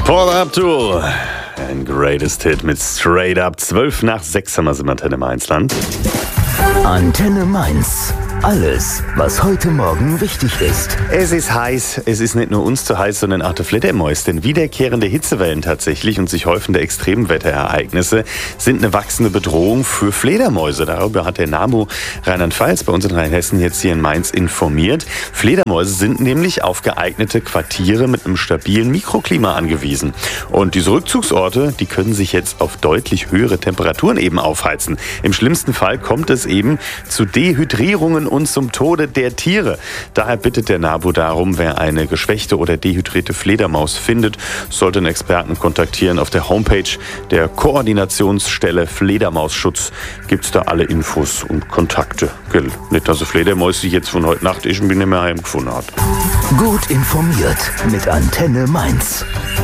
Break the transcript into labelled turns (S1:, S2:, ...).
S1: Paul Abdul, ein greatest Hit mit Straight Up. 5:12 haben wir im Antenne Mainz-Land.
S2: Antenne Mainz. Alles, was heute Morgen wichtig ist.
S1: Es ist heiß. Es ist nicht nur uns zu heiß, sondern auch der Fledermäus. Denn wiederkehrende Hitzewellen tatsächlich und sich häufende Extremwetterereignisse sind eine wachsende Bedrohung für Fledermäuse. Darüber hat der NABU Rheinland-Pfalz bei uns in Rheinhessen jetzt hier in Mainz informiert. Fledermäuse sind nämlich auf geeignete Quartiere mit einem stabilen Mikroklima angewiesen. Und diese Rückzugsorte, die können sich jetzt auf deutlich höhere Temperaturen eben aufheizen. Im schlimmsten Fall kommt es eben zu Dehydrierungen und zum Tode der Tiere. Daher bittet der NABU darum, wer eine geschwächte oder dehydrierte Fledermaus findet, sollte einen Experten kontaktieren. Auf der Homepage der Koordinationsstelle Fledermausschutz gibt es da alle Infos und Kontakte. Gell? Nicht, dass die Fledermäuse jetzt von heute Nacht ich bin nicht mehr heimgefunden hat.
S2: Gut informiert mit Antenne Mainz.